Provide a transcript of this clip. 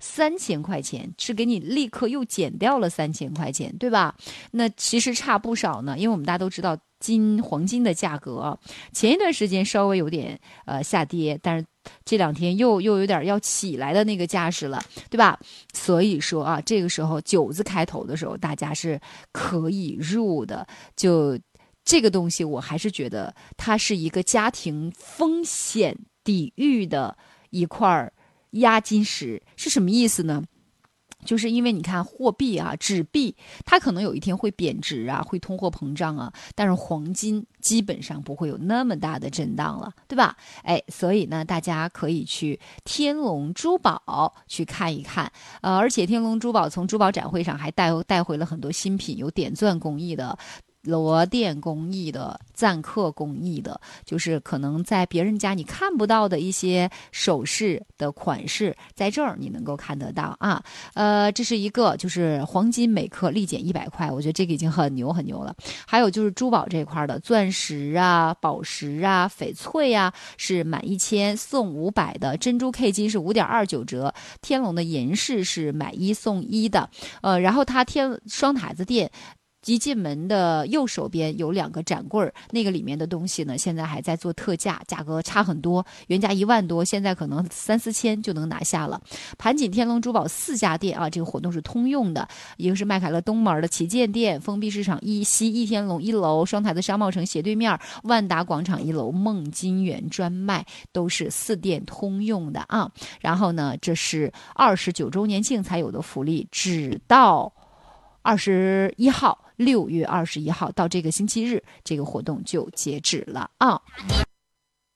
3000块钱，是给你立刻又减掉了3000块钱，对吧？那其实差不少呢，因为我们大家都知道黄金的价格前一段时间稍微有点下跌，但是这2天又有点要起来的那个架势了，对吧？所以说啊，这个时候9字开头的时候，大家是可以入的。就这个东西，我还是觉得它是一个家庭风险抵御的一块押金石。是什么意思呢？就是因为你看货币啊，纸币它可能有一天会贬值啊，会通货膨胀啊，但是黄金基本上不会有那么大的震荡了，对吧？所以呢，大家可以去天龙珠宝去看一看，而且天龙珠宝从珠宝展会上还带回了很多新品，有点钻工艺的。螺钿工艺的、錾刻工艺的，就是可能在别人家你看不到的一些首饰的款式，在这儿你能够看得到啊。这是一个，就是黄金每克立减100块，我觉得这个已经很牛很牛了。还有就是珠宝这块的，钻石啊、宝石啊、翡翠啊，是满1000送500的，珍珠 K 金是5.29折，天龙的银饰是买1送1的。然后它双塔子店。一进门的右手边有2个展柜，那个里面的东西呢，现在还在做特价，价格差很多，原价1万多，现在可能3-4千就能拿下了。盘锦天龙珠宝4家店啊，这个活动是通用的，一个是麦凯乐东门的旗舰店，封闭市场西一天龙1楼，双台的商贸城斜对面，万达广场1楼梦金源专卖，都是4店通用的啊。然后呢，这是29周年庆才有的福利，直到21号，6月21号到这个星期日，这个活动就截止了啊。